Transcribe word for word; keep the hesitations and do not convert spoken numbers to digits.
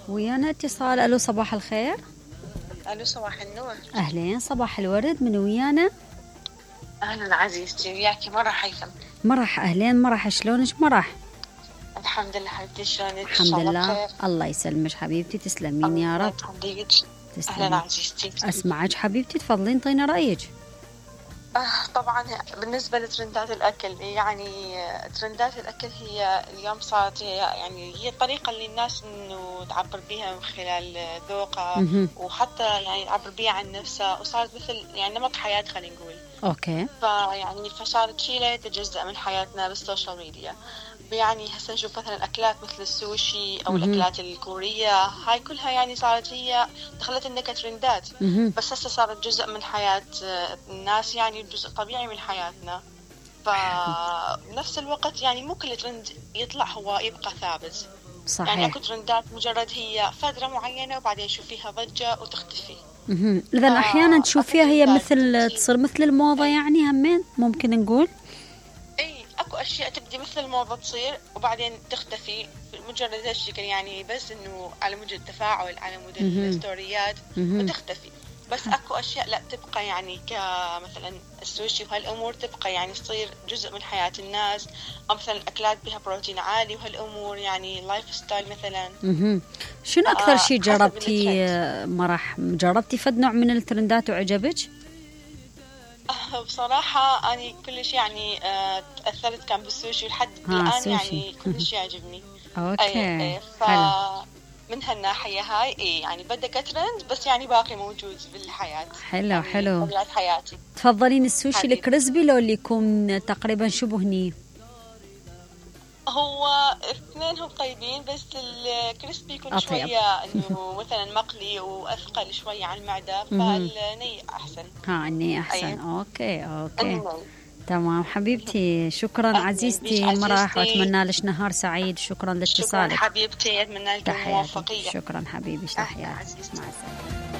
ويانا اتصال. ألو صباح الخير. ألو صباح النور. أهلين صباح الورد. من ويانا؟ أهلا عزيزتي، وياكي مرح هيثم. مرح. أهلين مرح، شلونك مرح؟ الحمد لله حبيبتي، شلونك؟ الحمد لله. الله يسلمك حبيبتي، تسلمين يا رب. أهلا عزيزتي. أسمعك حبيبتي، تفضلين طينا رأيك. آه طبعا بالنسبة لترندات الأكل، يعني ترندات الأكل هي اليوم صارت يعني هي الطريقة اللي الناس إنه تعبر بها من خلال ذوقها، وحتى يعني تعبر بها عن نفسها، وصارت مثل يعني نمط حياة خلينا نقول. أوكي. فيعني فصارت شيء لا يتجزأ من حياتنا بالسوشيال ميديا. يعني هسه نشوف مثلا أكلات مثل السوشي أو الأكلات الكورية، هاي كلها يعني صارت هي دخلت إنها كترندات، بس هسه صارت جزء من حياة الناس، يعني جزء طبيعي من حياتنا. فبنفس الوقت يعني مو كل ترند يطلع هو يبقى ثابت. صحيح. يعني أكو ترندات مجرد هي فترة معينة وبعدين نشوف فيها ضجة وتختفي. إذا أحيانا تشوفيها هي مثل تصير مثل الموضة، يعني همين ممكن نقول. اكو اشياء تبدي مثل الموضة تصير وبعدين تختفي مجرد هالشكل، يعني بس انه على مود التفاعل، على مود الستوريات وتختفي. بس اكو اشياء لا تبقى، يعني كمثلا السوشي وهالامور تبقى يعني تصير جزء من حياة الناس، او مثلا اكلات بها بروتين عالي وهالامور، يعني لايف ستايل مثلا. شنو اكثر آه شيء جربتي مرح؟ جربتي فد نوع من الترندات وعجبك؟ بصراحة أنا كل شيء يعني تأثرت كان بالسوشي لحد الآن، يعني كل شيء عجبني. أوكي. أي أي فمن هالناحية هاي إيه يعني بدأ كترند، بس يعني باقي موجود بالحياة. حلو يعني حلو. طبيعة حياتي. تفضلين السوشي الكريسبي لو اللي يكون تقريبا شبه هني؟ هو اثنينهم طيبين، بس الكريسبي يكون أطيب. شوية إنه مثلا مقلي وأثقل شوية على المعدة، فالني أحسن. ها الني أحسن. أيه. أوكي أوكي الني. تمام حبيبتي، شكرا عزيزتي مرح، وأتمنى لك نهار سعيد. شكرا لاتصالك. شكرا حبيبتي، أتمنى لك الموفقية. شكرا حبيبي، تحياتي، مع السلامة.